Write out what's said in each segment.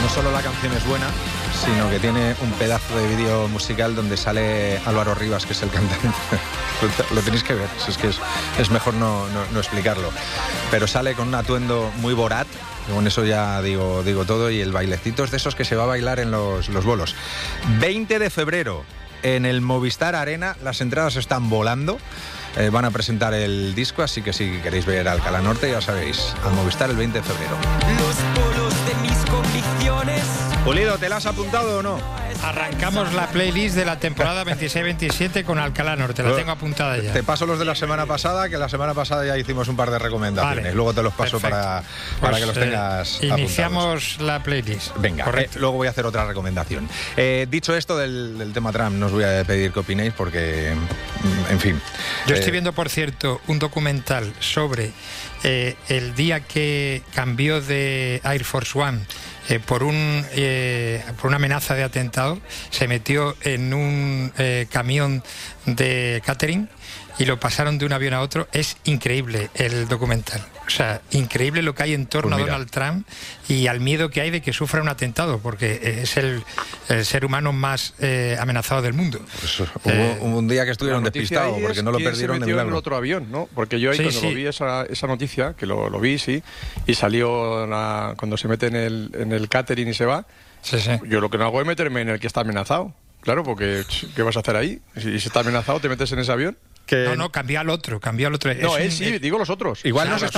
no solo la canción es buena, sino que tiene un pedazo de vídeo musical donde sale Álvaro Rivas, que es el cantante. Lo tenéis que ver, es que es mejor no explicarlo. Pero sale con un atuendo muy Borat, con eso ya digo todo, y el bailecito es de esos que se va a bailar en los bolos. 20 de febrero, en el Movistar Arena, las entradas están volando. Van a presentar el disco, así que si queréis ver Alcalá Norte, ya sabéis, al Movistar el 20 de febrero. Los polos de mis convicciones. Pulido, ¿te la has apuntado o no? Arrancamos la playlist de la temporada 26-27 con Alcalá Norte, la tengo apuntada ya. Te paso los de la semana pasada, que la semana pasada ya hicimos un par de recomendaciones. Vale. Luego te los paso para que los tengas iniciamos apuntados. La playlist. Venga, luego voy a hacer otra recomendación. Dicho esto del tema Trump, no os voy a pedir que opinéis porque, en fin. Yo estoy viendo, por cierto, un documental sobre el día que cambió de Air Force One por una amenaza de atentado. Se metió en un camión de catering y lo pasaron de un avión a otro. Es increíble el documental. O sea, increíble lo que hay en torno a Donald Trump y al miedo que hay de que sufra un atentado, porque es el ser humano más amenazado del mundo. Pues hubo un día que estuvieron despistados porque no lo perdieron de milagro. En el otro avión, ¿no? Porque yo ahí cuando lo vi esa noticia, que lo vi, sí, y salió cuando se mete en el catering y se va, yo lo que no hago es meterme en el que está amenazado. Claro, porque ¿qué vas a hacer ahí? Si está amenazado, ¿te metes en ese avión? No, cambia al otro. No, sí, digo los otros. Igual nos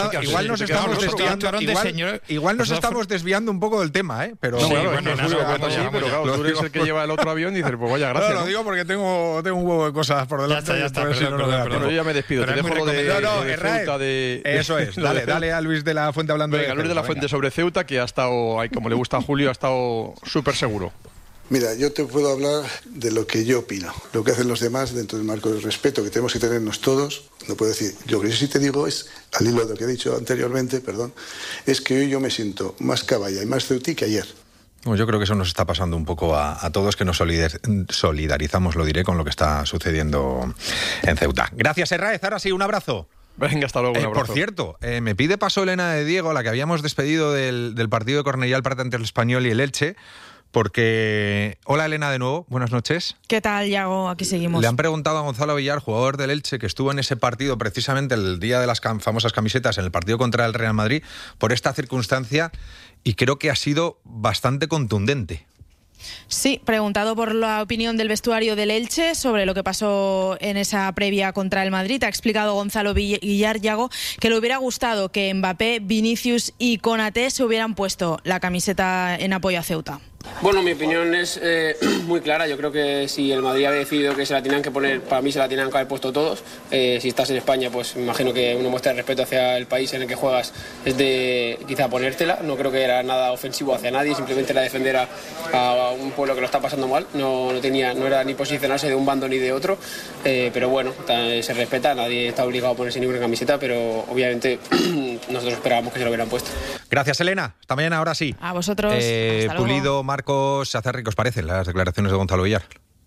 estamos desviando un poco del tema, ¿eh? Pero, tú eres el que lleva el otro avión y dices, pues vaya, gracias. No, lo digo porque tengo un huevo de cosas por delante. Ya está, Bueno, yo ya me despido. Te dejo lo de Ceuta de... Eso es, dale a Luis de la Fuente hablando de Ceuta. Luis de la Fuente sobre Ceuta, que ha estado, como le gusta a Julio, ha estado súper seguro. Mira, yo te puedo hablar de lo que yo opino, lo que hacen los demás dentro del marco del respeto que tenemos que tenernos todos. No puedo decir, lo que yo sí te digo es, al hilo de lo que he dicho anteriormente, es que hoy yo me siento más caballa y más ceutí que ayer. Bueno, yo creo que eso nos está pasando un poco a todos, que nos solidarizamos, lo diré, con lo que está sucediendo en Ceuta. Gracias, Herráez. Ahora sí, un abrazo. Venga, hasta luego, un abrazo. Por cierto, me pide paso Elena de Diego, la que habíamos despedido del partido de Cornellà al Prat ante el Español y el Elche, porque... Hola, Elena, de nuevo, buenas noches. ¿Qué tal, Yago? Aquí seguimos. Le han preguntado a Gonzalo Villar, jugador del Elche, que estuvo en ese partido precisamente el día de las famosas camisetas, en el partido contra el Real Madrid, por esta circunstancia, y creo que ha sido bastante contundente. Sí, preguntado por la opinión del vestuario del Elche sobre lo que pasó en esa previa contra el Madrid, ha explicado Gonzalo Villar, Yago, que le hubiera gustado que Mbappé, Vinicius y Konaté se hubieran puesto la camiseta en apoyo a Ceuta. Bueno, mi opinión es muy clara. Yo creo que si el Madrid había decidido que se la tenían que poner, para mí se la tenían que haber puesto todos. Si estás en España, pues me imagino que una muestra de respeto hacia el país en el que juegas es de quizá ponértela. No creo que era nada ofensivo hacia nadie, simplemente era defender a un pueblo que lo está pasando mal. No era ni posicionarse de un bando ni de otro, pero bueno, se respeta, nadie está obligado a ponerse ninguna camiseta, pero obviamente nosotros esperábamos que se lo hubieran puesto. Gracias, Elena. Hasta mañana, ahora sí. A vosotros. Hasta luego. Pulido, Marcos, se hace ricos parecen las declaraciones de Gonzalo Villar.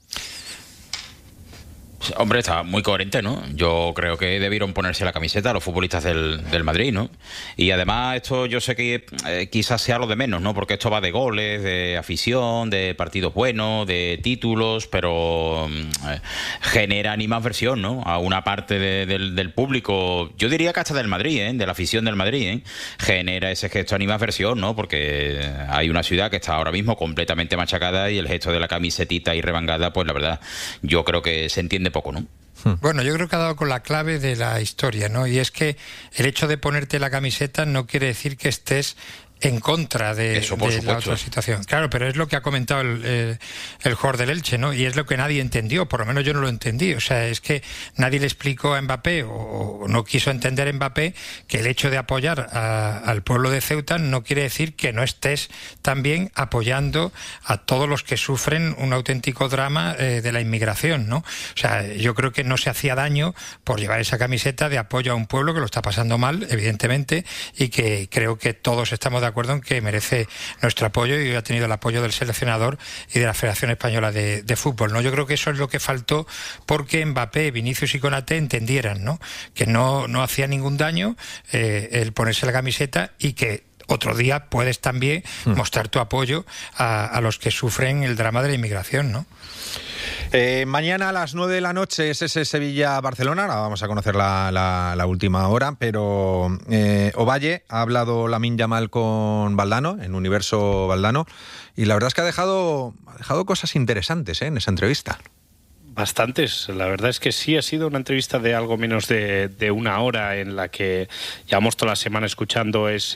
Hombre, está muy coherente, ¿no? Yo creo que debieron ponerse la camiseta los futbolistas del Madrid, ¿no? Y además esto yo sé que quizás sea lo de menos, ¿no? Porque esto va de goles, de afición, de partidos buenos, de títulos, pero genera animadversión, ¿no? A una parte del público, yo diría que hasta del Madrid, de la afición del Madrid, genera ese gesto de animadversión, ¿no? Porque hay una ciudad que está ahora mismo completamente machacada y el gesto de la camisetita ahí remangada, pues la verdad, yo creo que se entiende poco, ¿no? Bueno, yo creo que ha dado con la clave de la historia, ¿no? Y es que el hecho de ponerte la camiseta no quiere decir que estés en contra de la otra situación. Claro, pero es lo que ha comentado el jugador del Elche, ¿no? Y es lo que nadie entendió, por lo menos yo no lo entendí. O sea, es que nadie le explicó a Mbappé, o no quiso entender Mbappé, que el hecho de apoyar al pueblo de Ceuta no quiere decir que no estés también apoyando a todos los que sufren un auténtico drama de la inmigración, ¿no? O sea, yo creo que no se hacía daño por llevar esa camiseta de apoyo a un pueblo que lo está pasando mal, evidentemente, y que creo que todos estamos de acuerdo en que merece nuestro apoyo y ha tenido el apoyo del seleccionador y de la Federación Española de Fútbol, ¿no? Yo creo que eso es lo que faltó porque Mbappé, Vinicius y Konaté entendieran, ¿no? Que no hacía ningún daño el ponerse la camiseta y que otro día puedes también mostrar tu apoyo a los que sufren el drama de la inmigración, ¿no? Mañana a las 9 de la noche es ese Sevilla-Barcelona. Ahora vamos a conocer la última hora, pero Ovalle ha hablado Lamine Yamal con Valdano, en Universo Valdano, y la verdad es que ha dejado cosas interesantes en esa entrevista. Bastantes, la verdad es que sí, ha sido una entrevista de algo menos de una hora, en la que llevamos toda la semana escuchando esa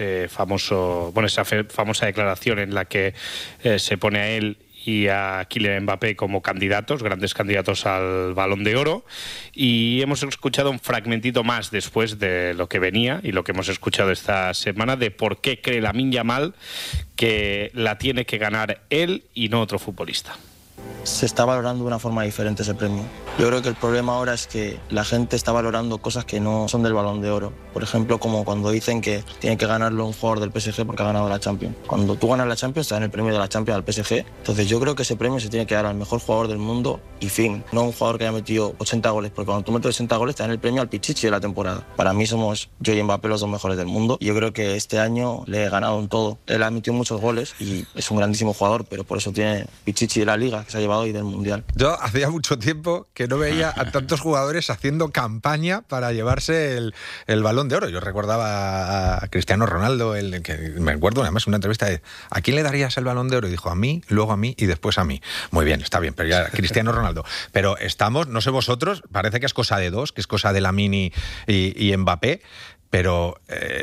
famosa declaración en la que se pone a él y a Kylian Mbappé como candidatos, grandes candidatos al Balón de Oro, y hemos escuchado un fragmentito más después de lo que venía y lo que hemos escuchado esta semana de por qué cree Lamine Yamal que la tiene que ganar él y no otro futbolista. Se está valorando de una forma diferente ese premio. Yo creo que el problema ahora es que la gente está valorando cosas que no son del Balón de Oro. Por ejemplo, como cuando dicen que tiene que ganarlo un jugador del PSG porque ha ganado la Champions. Cuando tú ganas la Champions, te dan el premio de la Champions al PSG. Entonces yo creo que ese premio se tiene que dar al mejor jugador del mundo y fin. No un jugador que haya metido 80 goles, porque cuando tú metes 80 goles te dan el premio al Pichichi de la temporada. Para mí somos yo y Mbappé los dos mejores del mundo. Y yo creo que este año le he ganado en todo. Él ha metido muchos goles y es un grandísimo jugador, pero por eso tiene Pichichi de la Liga, que se ha llevado, y del Mundial. Yo hacía mucho tiempo que no veía a tantos jugadores haciendo campaña para llevarse el Balón de Oro. Yo recordaba a Cristiano Ronaldo, que me acuerdo además una entrevista de ¿a quién le darías el Balón de Oro? Y dijo a mí, luego a mí y después a mí. Muy bien, está bien, pero ya Cristiano Ronaldo. Pero estamos, no sé vosotros, parece que es cosa de dos, que es cosa de Lamine y Mbappé, pero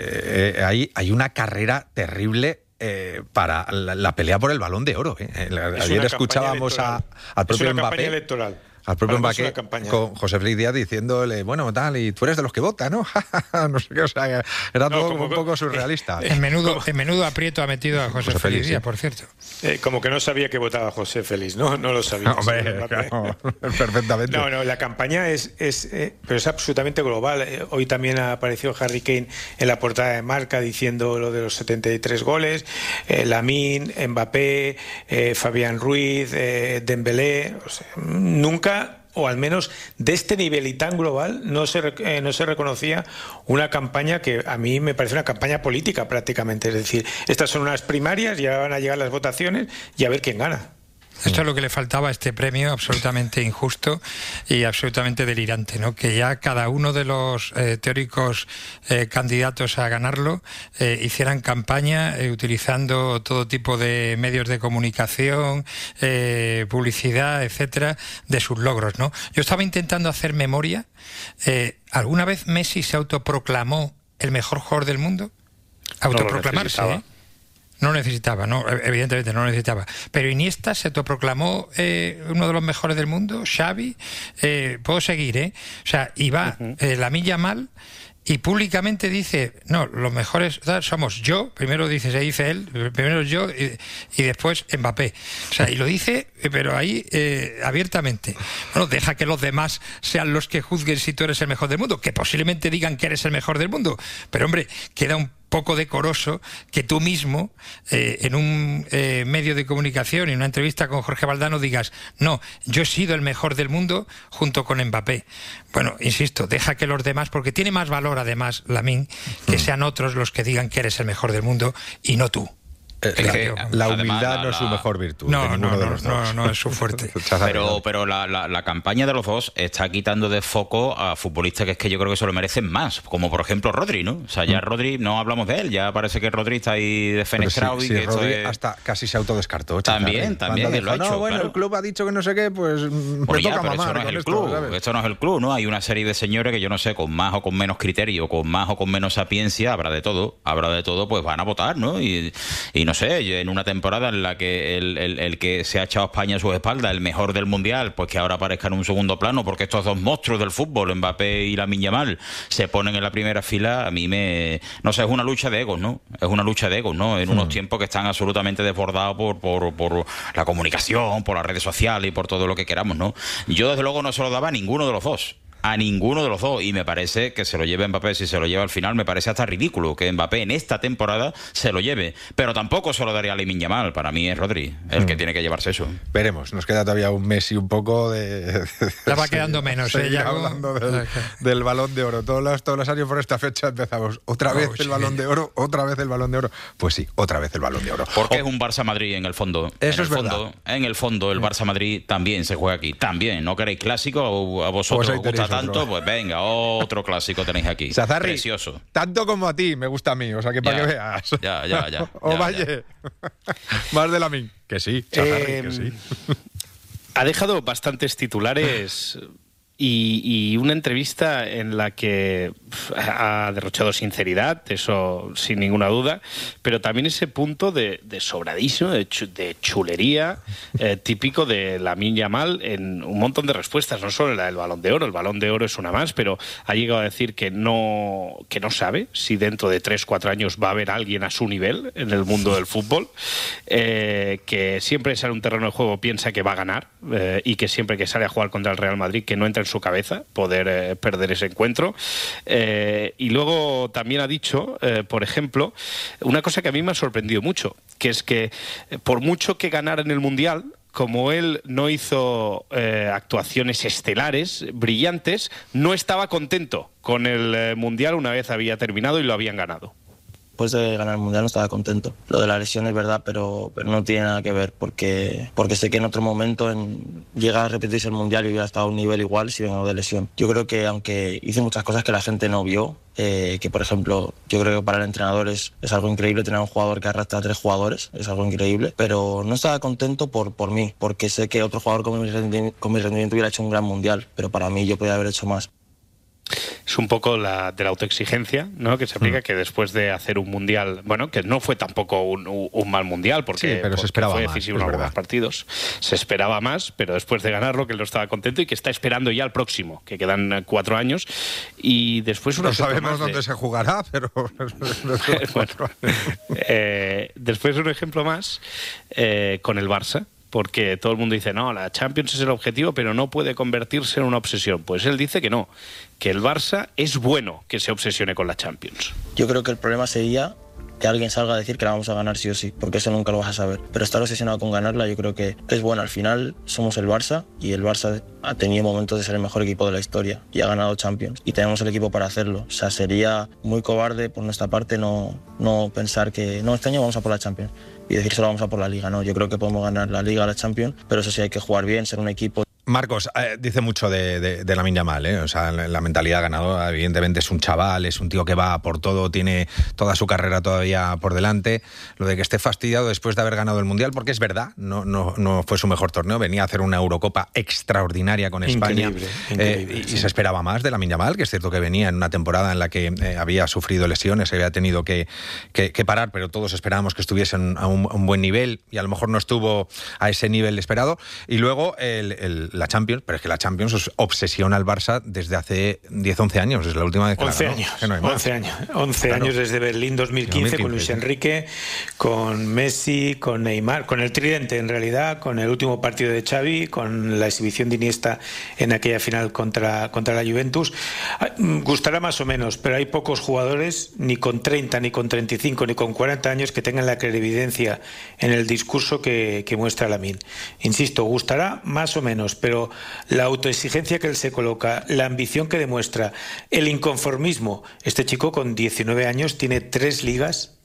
hay una carrera terrible para la pelea por el Balón de Oro. Ayer escuchábamos al propio Mbappé. Electoral. Al propio Mbappé con José Félix Díaz diciéndole, bueno, tal, y tú eres de los que vota, ¿no? No sé qué, o sea, era todo como un poco surrealista. En menudo aprieto ha metido a José Félix Díaz, por cierto. Como que no sabía que votaba José Félix, ¿no? No lo sabía. No, hombre, claro, perfectamente. No, la campaña pero es absolutamente global. Hoy también ha aparecido Harry Kane en la portada de Marca diciendo lo de los 73 goles, Lamine, Mbappé, Fabián Ruiz, Dembélé, o sea, nunca, o al menos de este nivel y tan global, no se reconocía una campaña que a mí me parece una campaña política prácticamente. Es decir, estas son unas primarias, ya van a llegar las votaciones y a ver quién gana. Esto es lo que le faltaba a este premio, absolutamente injusto y absolutamente delirante, ¿no? Que ya cada uno de los teóricos candidatos a ganarlo hicieran campaña utilizando todo tipo de medios de comunicación, publicidad, etcétera, de sus logros, ¿no? Yo estaba intentando hacer memoria. ¿Alguna vez Messi se autoproclamó el mejor jugador del mundo? Autoproclamarse, No necesitaba, evidentemente no necesitaba. Pero Iniesta se autoproclamó uno de los mejores del mundo, Xavi, puedo seguir, O sea, y va Lamine Yamal y públicamente dice, no, los mejores somos yo, primero dice él, primero yo y después Mbappé. O sea, y lo dice, pero ahí abiertamente. Bueno, deja que los demás sean los que juzguen si tú eres el mejor del mundo, que posiblemente digan que eres el mejor del mundo. Pero hombre, queda un poco decoroso que tú mismo en un medio de comunicación, en una entrevista con Jorge Valdano, digas, no, yo he sido el mejor del mundo junto con Mbappé. Bueno, insisto, deja que los demás, porque tiene más valor además, Lamine, que sean otros los que digan que eres el mejor del mundo y no tú. La humildad no es su mejor virtud. No es su fuerte. Pero la campaña de los dos está quitando de foco a futbolistas que yo creo que se lo merecen más, como por ejemplo Rodri, ¿no? O sea, ya Rodri, no hablamos de él, ya parece que Rodri está ahí defenestrado. Sí, Rodri hasta casi se autodescartó. También dijo, lo ha hecho. Bueno, claro. El club ha dicho que no sé qué, pues me toca mamar. Esto no es el club, ¿no? Hay una serie de señores que yo no sé, con más o con menos criterio, con más o con menos sapiencia, habrá de todo, pues van a votar, ¿no? Y no sé, en una temporada en la que el que se ha echado a España a sus espaldas, el mejor del Mundial, pues que ahora aparezca en un segundo plano, porque estos dos monstruos del fútbol, Mbappé y Lamine Yamal, se ponen en la primera fila, a mí no sé, es una lucha de egos, ¿no? En unos tiempos que están absolutamente desbordados por la comunicación, por las redes sociales y por todo lo que queramos, ¿no? Yo desde luego no se lo daba a ninguno de los dos. a ninguno de los dos, y me parece que se lo lleve Mbappé. Si se lo lleva al final, me parece hasta ridículo que Mbappé en esta temporada se lo lleve, pero tampoco se lo daría a Lamine Yamal. Para mí es Rodri el que tiene que llevarse eso. Veremos, nos queda todavía un mes y un poco de... Ya va quedando menos, ya hablando del Balón de Oro. Todos los años por esta fecha empezamos otra vez el Balón de Oro, otra vez el Balón de Oro. Pues sí, otra vez el Balón de Oro. Porque es un Barça-Madrid en el fondo. Eso es verdad. En el fondo, el Barça-Madrid también se juega aquí. También, ¿no queréis clásico? ¿A vosotros os gusta tanto? Pues venga, otro clásico tenéis aquí. Sazarri, precioso. Tanto como a ti me gusta a mí, o sea que para que veas. Ya. O vaya. Más de Lamine. Que sí, Sazarri, que sí. Ha dejado bastantes titulares y una entrevista en la que ha derrochado sinceridad, eso sin ninguna duda, pero también ese punto de sobradísimo, de chulería, típico de Lamine Yamal en un montón de respuestas, no solo la del Balón de Oro. El Balón de Oro es una más, pero ha llegado a decir que no sabe si dentro de 3-4 años va a haber alguien a su nivel en el mundo del fútbol, que siempre que sale un terreno de juego piensa que va a ganar, y que siempre que sale a jugar contra el Real Madrid que no entra en su cabeza poder perder ese encuentro. Y luego también ha dicho, por ejemplo, una cosa que a mí me ha sorprendido mucho, que es que por mucho que ganara en el Mundial, como él no hizo actuaciones estelares, brillantes, no estaba contento con el Mundial una vez había terminado y lo habían ganado. Después de ganar el Mundial no estaba contento. Lo de la lesión es verdad, pero no tiene nada que ver, porque sé que en otro momento llega a repetirse el Mundial y hubiera estado a un nivel igual si vengo de lesión. Yo creo que aunque hice muchas cosas que la gente no vio, que por ejemplo yo creo que para el entrenador es algo increíble tener un jugador que arrastra a 3 jugadores, es algo increíble, pero no estaba contento por mí, porque sé que otro jugador con mi rendimiento hubiera hecho un gran Mundial, pero para mí yo podía haber hecho más. Es un poco de la autoexigencia, ¿no?, que se aplica, que después de hacer un Mundial, bueno, que no fue tampoco un mal Mundial, porque, sí, pero se esperaba fue más, decisivo en algunos partidos. Se esperaba más, pero después de ganarlo, que él no estaba contento y que está esperando ya el próximo, que quedan 4 años. Y después no sabemos dónde se jugará, pero... bueno, después un ejemplo más con el Barça, porque todo el mundo dice, no, la Champions es el objetivo, pero no puede convertirse en una obsesión. Pues él dice que no, que el Barça es bueno que se obsesione con la Champions. Yo creo que el problema sería que alguien salga a decir que la vamos a ganar sí o sí, porque eso nunca lo vas a saber. Pero estar obsesionado con ganarla yo creo que es bueno. Al final somos el Barça y el Barça ha tenido momentos de ser el mejor equipo de la historia y ha ganado Champions y tenemos el equipo para hacerlo. O sea, sería muy cobarde por nuestra parte no pensar que no, este año vamos a por la Champions y decir solo vamos a por la Liga. No, yo creo que podemos ganar la Liga, la Champions, pero eso sí, hay que jugar bien, ser un equipo. Marcos, dice mucho de Lamine Yamal, o sea, la mentalidad ganadora. Evidentemente es un chaval, es un tío que va por todo, tiene toda su carrera todavía por delante. Lo de que esté fastidiado después de haber ganado el Mundial, porque es verdad, no fue su mejor torneo, venía a hacer una Eurocopa extraordinaria con España. Increíble, y se esperaba más de Lamine Yamal, que es cierto que venía en una temporada en la que había sufrido lesiones, había tenido que parar, pero todos esperábamos que estuviesen a un buen nivel y a lo mejor no estuvo a ese nivel esperado. Y luego la Champions, pero es que la Champions os obsesiona al Barça desde hace 10-11 años, desde la última vez que 11 la años, que no hay 11 años desde Berlín 2015, con Luis Enrique, con Messi, con Neymar, con el tridente en realidad, con el último partido de Xavi, con la exhibición de Iniesta en aquella final contra la Juventus. Gustará más o menos, pero hay pocos jugadores, ni con 30, ni con 35, ni con 40 años, que tengan la clarividencia en el discurso que muestra Lamine. Insisto, gustará más o menos, pero la autoexigencia que él se coloca, la ambición que demuestra, el inconformismo. Este chico con 19 años tiene 3 ligas,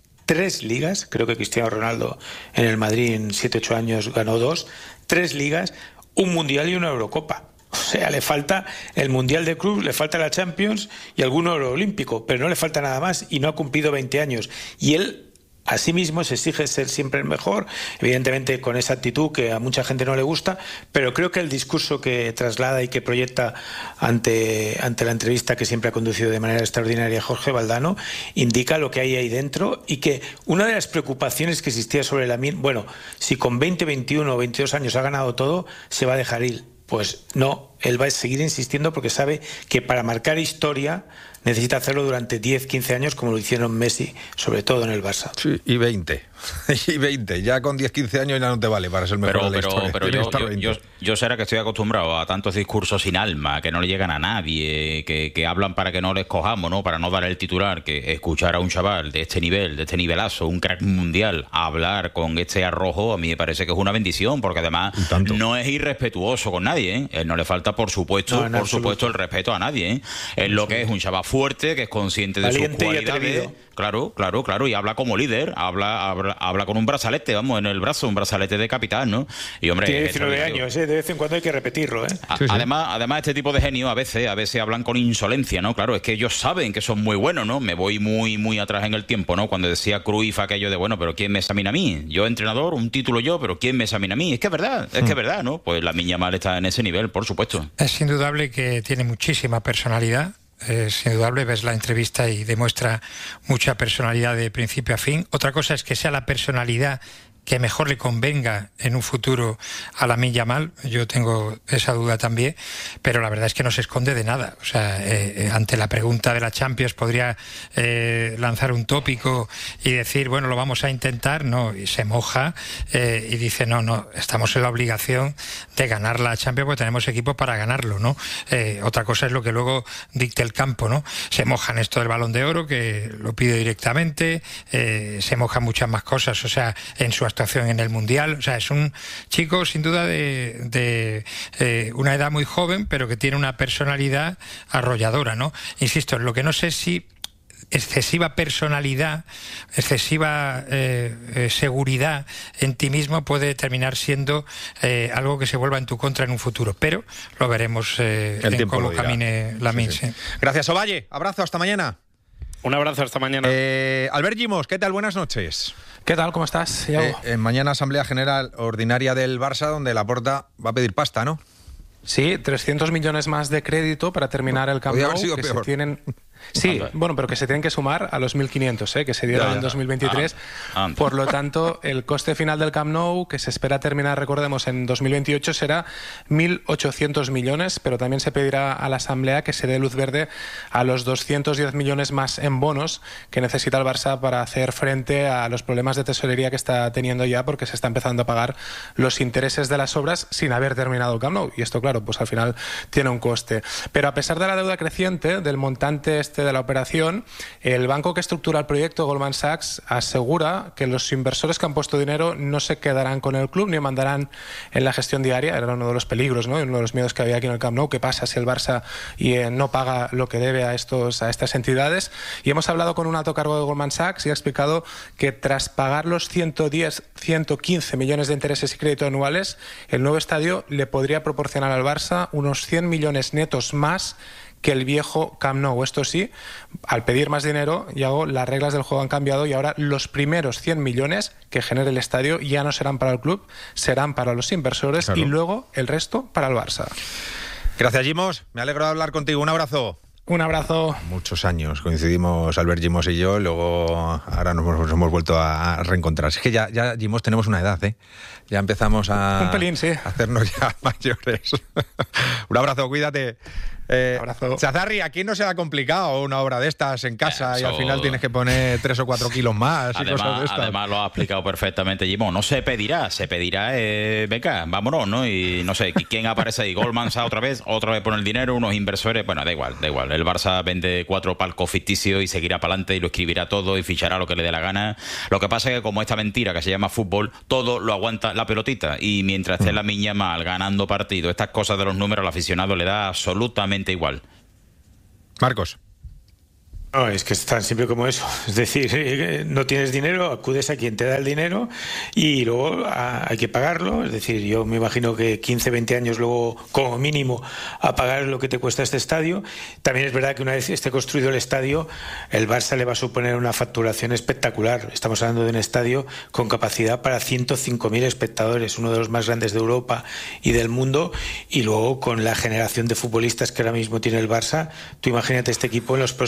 creo que Cristiano Ronaldo en el Madrid en 7-8 años ganó 2, 3 ligas, un Mundial y una Eurocopa. O sea, le falta el Mundial de Clubs, le falta la Champions y algún oro olímpico, pero no le falta nada más y no ha cumplido 20 años. Y él asimismo se exige ser siempre el mejor, evidentemente con esa actitud que a mucha gente no le gusta, pero creo que el discurso que traslada y que proyecta ante la entrevista que siempre ha conducido de manera extraordinaria Jorge Valdano indica lo que hay ahí dentro, y que una de las preocupaciones que existía sobre Lamine, bueno, si con 20, 21 o 22 años ha ganado todo, se va a dejar ir. Pues no, él va a seguir insistiendo porque sabe que para marcar historia necesita hacerlo durante 10, 15 años como lo hicieron Messi, sobre todo en el Barça. Sí, y 20. Y 20. Ya con 10, 15 años ya no te vale para ser el mejor de la historia. Pero yo será que estoy acostumbrado a tantos discursos sin alma, que no le llegan a nadie, que hablan para que no les cojamos, ¿no? Para no dar el titular, que escuchar a un chaval de este nivel, de este nivelazo, un crack mundial, hablar con este arrojo, a mí me parece que es una bendición, porque además no es irrespetuoso con nadie, ¿eh? Él no le falta, por supuesto, el respeto a nadie, ¿eh? Es lo que es un chaval fuerte, que es consciente de sus cualidades. Claro, y habla como líder, habla con un brazalete, vamos, en el brazo, un brazalete de capitán, ¿no? Y hombre, tiene 19 años, de vez en cuando hay que repetirlo, ¿eh? Además, este tipo de genios a veces hablan con insolencia, ¿no? Claro, es que ellos saben que son muy buenos, ¿no? Me voy muy atrás en el tiempo, ¿no? Cuando decía Cruyff aquello de, bueno, pero ¿quién me examina a mí? Yo entrenador, un título yo, pero ¿quién me examina a mí? Es que es verdad, ¿no? Pues Lamine Yamal está en ese nivel, por supuesto. Es indudable que tiene muchísima personalidad. Es indudable, ves la entrevista y demuestra mucha personalidad de principio a fin. Otra cosa es que sea la personalidad que mejor le convenga en un futuro a Lamine Yamal. Yo tengo esa duda también, pero la verdad es que no se esconde de nada. O sea, ante la pregunta de la Champions podría lanzar un tópico y decir, bueno, lo vamos a intentar, no, y se moja y dice, no, estamos en la obligación de ganar la Champions porque tenemos equipo para ganarlo, ¿no? Otra cosa es lo que luego dicte el campo, ¿no? Se moja en esto del Balón de Oro, que lo pide directamente, se mojan muchas más cosas, o sea, en su actuación en el Mundial. O sea, es un chico sin duda de una edad muy joven, pero que tiene una personalidad arrolladora, ¿no? Insisto, en lo que no sé si excesiva personalidad, excesiva seguridad en ti mismo puede terminar siendo algo que se vuelva en tu contra en un futuro, pero lo veremos en cómo camine Lamine. Sí. Gracias, Ovalle. Abrazo, hasta mañana. Un abrazo, hasta mañana. Albert Gimos, ¿qué tal? Buenas noches. ¿Qué tal? ¿Cómo estás, Iago? Mañana Asamblea General Ordinaria del Barça, donde Laporta va a pedir pasta, ¿no? Sí, 300 millones más de crédito para terminar el Camp Nou. Podría haber sido peor. Sí, bueno, pero que se tienen que sumar a los 1.500 que se dieron en 2023. Por lo tanto, el coste final del Camp Nou, que se espera terminar, recordemos, en 2028, será 1.800 millones, pero también se pedirá a la Asamblea que se dé luz verde a los 210 millones más en bonos que necesita el Barça para hacer frente a los problemas de tesorería que está teniendo ya, porque se está empezando a pagar los intereses de las obras sin haber terminado el Camp Nou. Y esto, claro, pues al final tiene un coste. Pero a pesar de la deuda creciente, del montante de la operación, el banco que estructura el proyecto, Goldman Sachs, asegura que los inversores que han puesto dinero no se quedarán con el club ni mandarán en la gestión diaria. Era uno de los peligros, ¿no? Uno de los miedos que había aquí en el Camp Nou. ¿Qué pasa si el Barça no paga lo que debe a estas entidades? Y hemos hablado con un alto cargo de Goldman Sachs y ha explicado que tras pagar los 115 millones de intereses y crédito anuales, el nuevo estadio le podría proporcionar al Barça unos 100 millones netos más que el viejo Camp Nou. Esto sí, al pedir más dinero, Iago, las reglas del juego han cambiado y ahora los primeros 100 millones que genere el estadio ya no serán para el club, serán para los inversores, claro, y luego el resto para el Barça. Gracias, Gimos. Me alegro de hablar contigo. Un abrazo. Un abrazo. Muchos años coincidimos Albert Gimos y yo, luego ahora nos hemos vuelto a reencontrar. Es que ya Gimos tenemos una edad, ¿eh? Ya empezamos a hacernos ya mayores. Un abrazo, cuídate. Abrazo. Chazarri, aquí no se ha complicado una obra de estas en casa y al final tienes que poner 3 o 4 kilos más y cosas de estas. Además lo ha explicado perfectamente Gimos. No se pedirá, venga, vámonos, ¿no? Y no sé, ¿quién aparece ahí? Goldman Sachs otra vez pone el dinero, unos inversores, bueno, da igual. El Barça vende 4 palcos ficticios y seguirá para adelante y lo escribirá todo y fichará lo que le dé la gana. Lo que pasa es que como esta mentira que se llama fútbol, todo lo aguanta la pelotita y mientras esté Lamine Yamal ganando partido, estas cosas de los números al aficionado le da absolutamente igual. Marcos. No, es que están siempre como eso. Es decir, no tienes dinero, acudes a quien te da el dinero y luego hay que pagarlo. Es decir, yo me imagino que 15, 20 años luego, como mínimo, a pagar lo que te cuesta este estadio. También es verdad que una vez esté construido el estadio, el Barça le va a suponer una facturación espectacular. Estamos hablando de un estadio con capacidad para 105.000 espectadores, uno de los más grandes de Europa y del mundo. Y luego, con la generación de futbolistas que ahora mismo tiene el Barça, tú imagínate este equipo en los próximos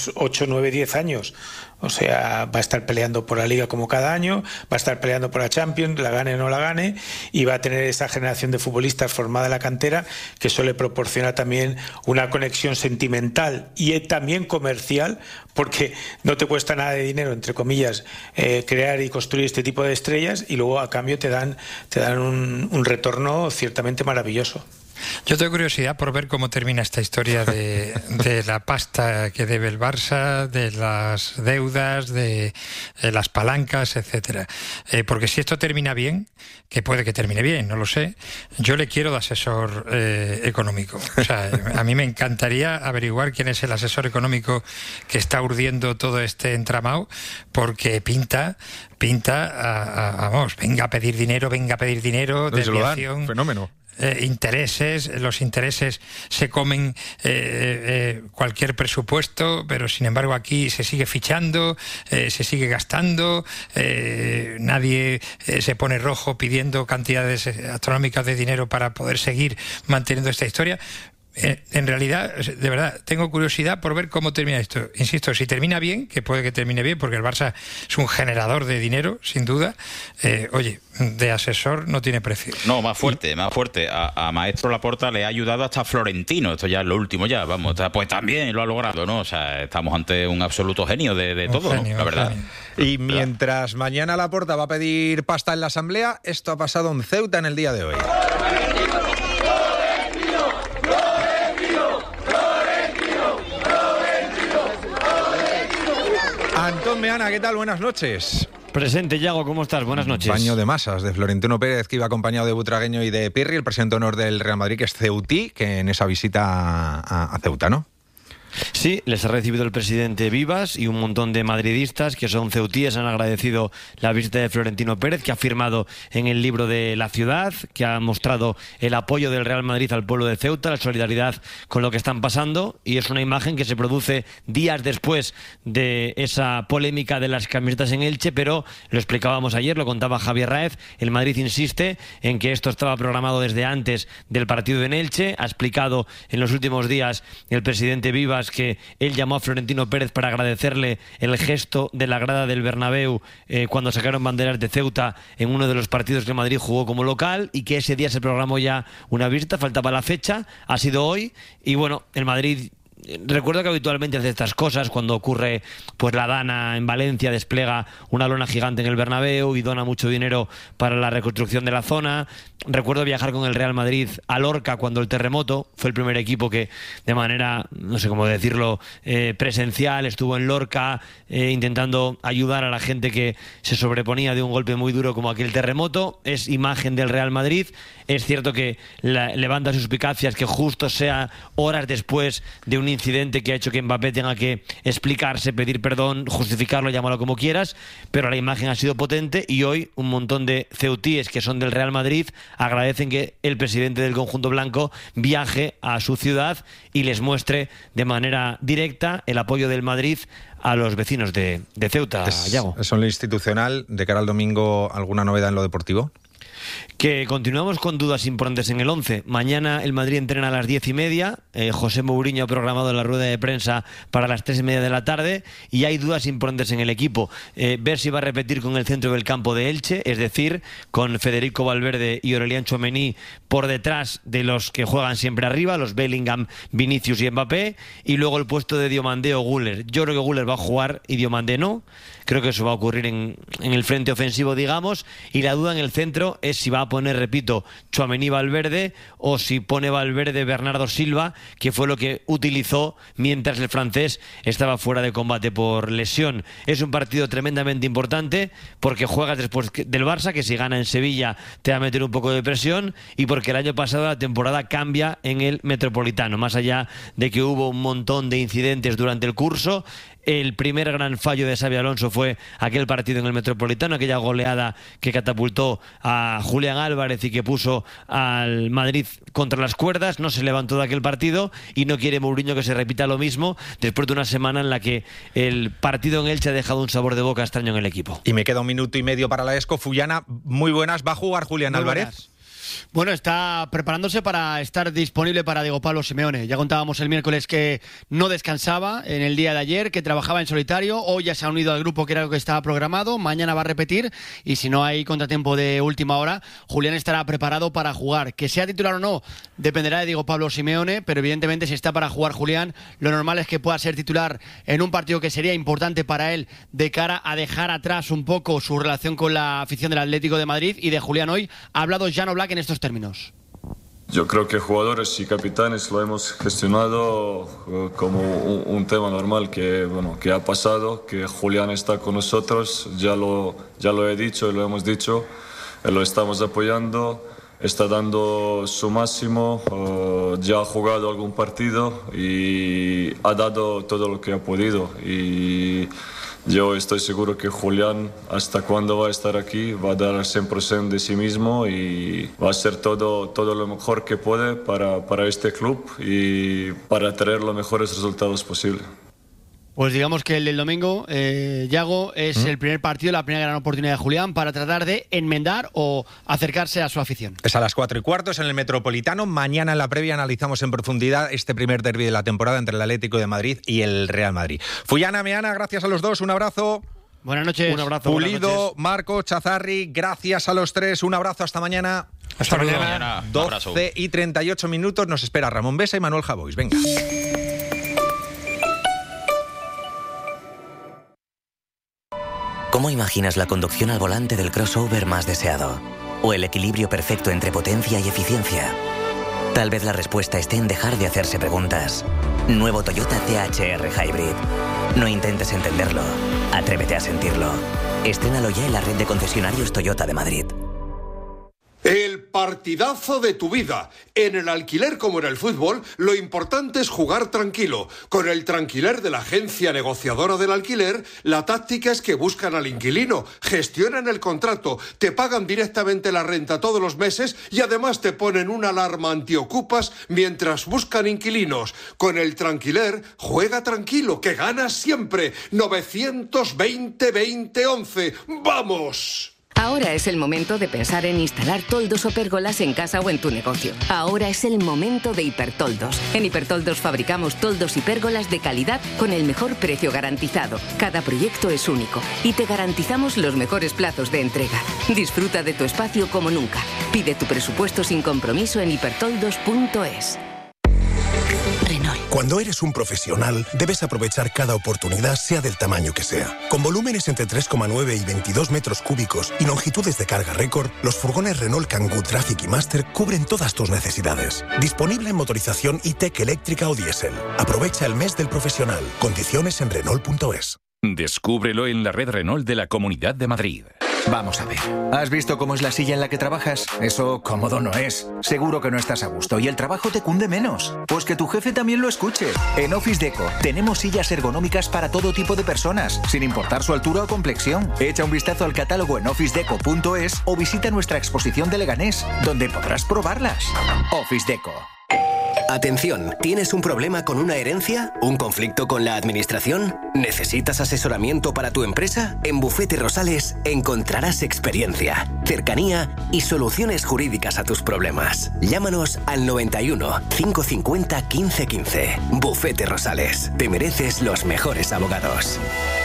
próximos 8, 9, 10 años. O sea, va a estar peleando por la Liga como cada año, va a estar peleando por la Champions, la gane o no la gane, y va a tener esa generación de futbolistas formada en la cantera que eso le proporciona también una conexión sentimental y también comercial, porque no te cuesta nada de dinero, entre comillas, crear y construir este tipo de estrellas, y luego a cambio te dan un retorno ciertamente maravilloso. Yo tengo curiosidad por ver cómo termina esta historia de la pasta que debe el Barça, de las deudas, de las palancas, etcétera. Porque si esto termina bien, que puede que termine bien, no lo sé, yo le quiero de asesor económico. O sea, a mí me encantaría averiguar quién es el asesor económico que está urdiendo todo este entramado, porque pinta vamos, venga a pedir dinero, desviación, fenómeno. Los intereses se comen cualquier presupuesto, pero sin embargo aquí se sigue fichando, se sigue gastando, nadie se pone rojo pidiendo cantidades astronómicas de dinero para poder seguir manteniendo esta historia. En realidad, de verdad, tengo curiosidad por ver cómo termina esto. Insisto, si termina bien, que puede que termine bien, porque el Barça es un generador de dinero, sin duda, oye, de asesor no tiene precio. No, más fuerte. A Maestro Laporta le ha ayudado hasta Florentino. Esto ya es lo último ya, vamos. Pues también lo ha logrado, ¿no? O sea, estamos ante un absoluto genio de todo, genio, ¿no? La verdad. Y mientras mañana Laporta va a pedir pasta en la Asamblea, esto ha pasado en Ceuta en el día de hoy. Antón Meana, ¿qué tal? Buenas noches. Presente, Yago, ¿cómo estás? Buenas noches. Baño de masas de Florentino Pérez, que iba acompañado de Butragueño y de Pirri, el presidente de honor del Real Madrid, que es ceutí, que en esa visita a Ceuta, ¿no? Sí, les ha recibido el presidente Vivas y un montón de madridistas que son ceutíes. Han agradecido la visita de Florentino Pérez, que ha firmado en el libro de la ciudad, que ha mostrado el apoyo del Real Madrid al pueblo de Ceuta, la solidaridad con lo que están pasando, y es una imagen que se produce días después de esa polémica de las camisetas en Elche, pero lo explicábamos ayer, lo contaba Javier Raez, el Madrid insiste en que esto estaba programado desde antes del partido en Elche. Ha explicado en los últimos días el presidente Vivas que él llamó a Florentino Pérez para agradecerle el gesto de la grada del Bernabéu cuando sacaron banderas de Ceuta en uno de los partidos que el Madrid jugó como local, y que ese día se programó ya una visita, faltaba la fecha, ha sido hoy, y bueno, el Madrid... Recuerdo que habitualmente hace estas cosas cuando ocurre, pues la Dana en Valencia despliega una lona gigante en el Bernabéu y dona mucho dinero para la reconstrucción de la zona. Recuerdo viajar con el Real Madrid a Lorca cuando el terremoto, fue el primer equipo que de manera, no sé cómo decirlo, presencial estuvo en Lorca intentando ayudar a la gente que se sobreponía de un golpe muy duro como aquel terremoto. Es imagen del Real Madrid. Es cierto que levanta suspicacias que justo sea horas después de un incidente que ha hecho que Mbappé tenga que explicarse, pedir perdón, justificarlo, llámalo como quieras, pero la imagen ha sido potente, y hoy un montón de ceutíes que son del Real Madrid agradecen que el presidente del conjunto blanco viaje a su ciudad y les muestre de manera directa el apoyo del Madrid a los vecinos de Ceuta, Yago. ¿Eso en lo institucional? ¿De cara al domingo alguna novedad en lo deportivo? Que continuamos con dudas importantes en el 11. Mañana el Madrid entrena a las 10:30. José Mourinho ha programado la rueda de prensa para las 3:30 de la tarde, y hay dudas importantes en el equipo. Ver si va a repetir con el centro del campo de Elche, es decir, con Federico Valverde y Aurélien Tchouaméni por detrás de los que juegan siempre arriba, los Bellingham, Vinicius y Mbappé, y luego el puesto de Diomandé o Güler. Yo creo que Güler va a jugar y Diomandé no. Creo que eso va a ocurrir en el frente ofensivo, digamos, y la duda en el centro es si va a poner, repito, Tchouaméni Valverde, o si pone Valverde Bernardo Silva, que fue lo que utilizó mientras el francés estaba fuera de combate por lesión. Es un partido tremendamente importante porque juegas después del Barça, que si gana en Sevilla te va a meter un poco de presión, y porque el año pasado la temporada cambia en el Metropolitano, más allá de que hubo un montón de incidentes durante el curso. El primer gran fallo de Xabi Alonso fue aquel partido en el Metropolitano, aquella goleada que catapultó a Julián Álvarez y que puso al Madrid contra las cuerdas. No se levantó de aquel partido, y no quiere Mourinho que se repita lo mismo después de una semana en la que el partido en Elche ha dejado un sabor de boca extraño en el equipo. Y me queda un minuto y medio para la Esco. Fullana, muy buenas. ¿Va a jugar Julián Álvarez? Bueno, está preparándose para estar disponible para Diego Pablo Simeone. Ya contábamos el miércoles que no descansaba en el día de ayer, que trabajaba en solitario. Hoy ya se ha unido al grupo, que era lo que estaba programado. Mañana va a repetir y si no hay contratiempo de última hora, Julián estará preparado para jugar. Que sea titular o no dependerá de Diego Pablo Simeone, pero evidentemente si está para jugar Julián, lo normal es que pueda ser titular en un partido que sería importante para él de cara a dejar atrás un poco su relación con la afición del Atlético de Madrid. Y de Julián hoy ha hablado Jan Oblak en estos términos. Yo creo que jugadores y capitanes lo hemos gestionado como un tema normal que ha pasado, que Julián está con nosotros, ya lo he dicho y lo hemos dicho, lo estamos apoyando, está dando su máximo, ya ha jugado algún partido y ha dado todo lo que ha podido y yo estoy seguro que Julián, hasta cuando va a estar aquí, va a dar el 100% de sí mismo y va a hacer todo lo mejor que puede para este club y para tener los mejores resultados posibles. Pues digamos que el del domingo, Yago, es el primer partido, la primera gran oportunidad de Julián para tratar de enmendar o acercarse a su afición. Es a las 4:15 en el Metropolitano. Mañana en la previa analizamos en profundidad este primer derbi de la temporada entre el Atlético de Madrid y el Real Madrid. Fuyana, Meana, gracias a los dos, un abrazo. Buenas noches. Un abrazo. Pulido, Marco, Chazarri, gracias a los tres, un abrazo, hasta mañana. Hasta mañana. 12:38 minutos, nos espera Ramón Besa y Manuel Javois. Venga. ¿Cómo imaginas la conducción al volante del crossover más deseado? ¿O el equilibrio perfecto entre potencia y eficiencia? Tal vez la respuesta esté en dejar de hacerse preguntas. Nuevo Toyota CHR Hybrid. No intentes entenderlo. Atrévete a sentirlo. Estrénalo ya en la red de concesionarios Toyota de Madrid. El partidazo de tu vida. En el alquiler como en el fútbol, lo importante es jugar tranquilo. Con el Tranquiler de la agencia negociadora del alquiler, la táctica es que buscan al inquilino, gestionan el contrato, te pagan directamente la renta todos los meses y además te ponen una alarma antiocupas mientras buscan inquilinos. Con el Tranquiler, juega tranquilo, que ganas siempre. 920-2011. ¡Vamos! Ahora es el momento de pensar en instalar toldos o pérgolas en casa o en tu negocio. Ahora es el momento de Hipertoldos. En Hipertoldos fabricamos toldos y pérgolas de calidad con el mejor precio garantizado. Cada proyecto es único y te garantizamos los mejores plazos de entrega. Disfruta de tu espacio como nunca. Pide tu presupuesto sin compromiso en hipertoldos.es. Cuando eres un profesional, debes aprovechar cada oportunidad, sea del tamaño que sea. Con volúmenes entre 3,9 y 22 metros cúbicos y longitudes de carga récord, los furgones Renault Kangoo Traffic y Master cubren todas tus necesidades. Disponible en motorización e-tech eléctrica o diésel. Aprovecha el mes del profesional. Condiciones en Renault.es. Descúbrelo en la red Renault de la Comunidad de Madrid. Vamos a ver. ¿Has visto cómo es la silla en la que trabajas? Eso cómodo no es. Seguro que no estás a gusto y el trabajo te cunde menos. Pues que tu jefe también lo escuche. En Office Deco tenemos sillas ergonómicas para todo tipo de personas, sin importar su altura o complexión. Echa un vistazo al catálogo en officedeco.es o visita nuestra exposición de Leganés, donde podrás probarlas. Office Deco. Atención, ¿tienes un problema con una herencia? ¿Un conflicto con la administración? ¿Necesitas asesoramiento para tu empresa? En Bufete Rosales encontrarás experiencia, cercanía y soluciones jurídicas a tus problemas. Llámanos al 91 550 1515. Bufete Rosales. Te mereces los mejores abogados.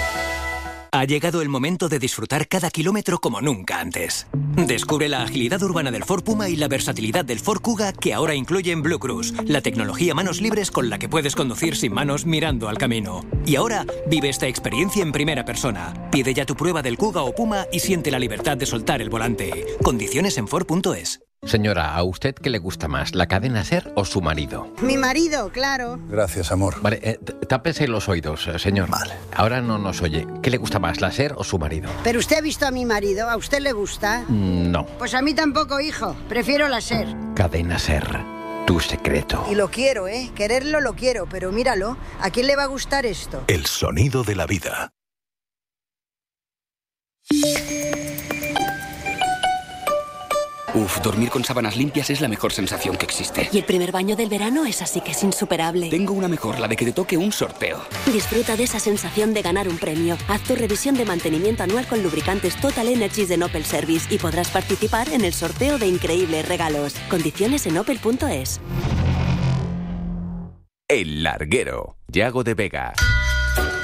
Ha llegado el momento de disfrutar cada kilómetro como nunca antes. Descubre la agilidad urbana del Ford Puma y la versatilidad del Ford Kuga, que ahora incluyen Blue Cruise, la tecnología manos libres con la que puedes conducir sin manos mirando al camino. Y ahora vive esta experiencia en primera persona. Pide ya tu prueba del Kuga o Puma y siente la libertad de soltar el volante. Condiciones en Ford.es. Señora, ¿a usted qué le gusta más, la cadena SER o su marido? Mi marido, claro. Gracias, amor. Vale, tápese los oídos, señor. Vale. Ahora no nos oye. ¿Qué le gusta más, la SER o su marido? ¿Pero usted ha visto a mi marido? ¿A usted le gusta? No. Pues a mí tampoco, hijo. Prefiero la SER. Cadena SER. Tu secreto. Y lo quiero, ¿eh? Quererlo lo quiero, pero míralo. ¿A quién le va a gustar esto? El sonido de la vida. Uf, dormir con sábanas limpias es la mejor sensación que existe. Y el primer baño del verano es así que es insuperable. Tengo una mejor, la de que te toque un sorteo. Disfruta de esa sensación de ganar un premio. Haz tu revisión de mantenimiento anual con lubricantes Total Energies de Opel Service y podrás participar en el sorteo de increíbles regalos. Condiciones en opel.es. El Larguero, Yago de Vega.